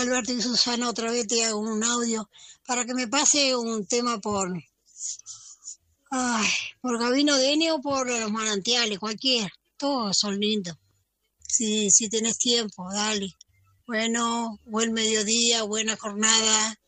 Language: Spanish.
Alberto y Susana, otra vez te hago un audio para que me pase un tema ay, por Gabino Denio o por los manantiales, cualquiera. Todos son lindos. Si tenés tiempo, dale. Bueno, buen mediodía, buena jornada.